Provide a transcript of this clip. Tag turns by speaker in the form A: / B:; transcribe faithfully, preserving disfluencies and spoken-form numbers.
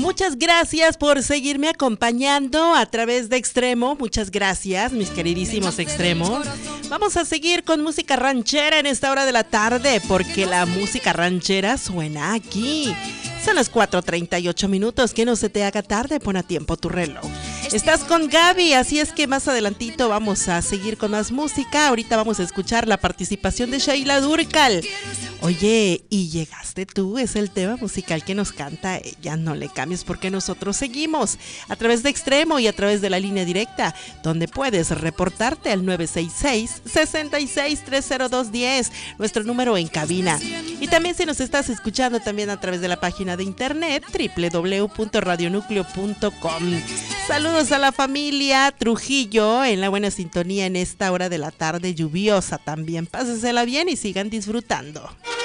A: Muchas gracias por seguirme acompañando a través de Extremo. Muchas gracias, mis queridísimos Extremo. Vamos a seguir con música ranchera en esta hora de la tarde, porque la música ranchera suena aquí. Son las cuatro treinta y ocho minutos, que no se te haga tarde, pon a tiempo tu reloj. Estás con Gaby, así es que más adelantito vamos a seguir con más música. Ahorita vamos a escuchar la participación de Sheila Durcal. Oye, ¿y llegaste tú? Es el tema musical que nos canta ella. No le cambies, porque nosotros seguimos a través de Extremo y a través de la línea directa, donde puedes reportarte al nueve seis seis, seis seis tres cero dos uno cero, nuestro número en cabina. Y también si nos estás escuchando también a través de la página de internet doble u doble u doble u punto radio núcleo punto com. Saludos a la familia Trujillo en la buena sintonía en esta hora de la tarde lluviosa también. Pásensela bien y sigan disfrutando.